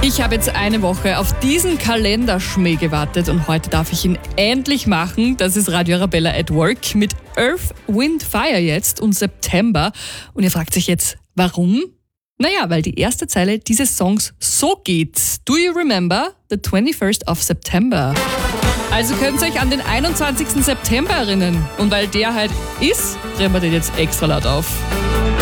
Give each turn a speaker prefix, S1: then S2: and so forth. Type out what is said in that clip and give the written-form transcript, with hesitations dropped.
S1: Ich habe jetzt eine Woche auf diesen Kalenderschmäh gewartet und heute darf ich ihn endlich machen. Das ist Radio Arabella at Work mit Earth, Wind, Fire jetzt und September. Und ihr fragt sich jetzt, warum? Naja, weil die erste Zeile dieses Songs so geht. Do you remember the 21st of September? Also könnt ihr euch an den 21. September erinnern. Und weil der halt ist, drehen wir den jetzt extra laut auf.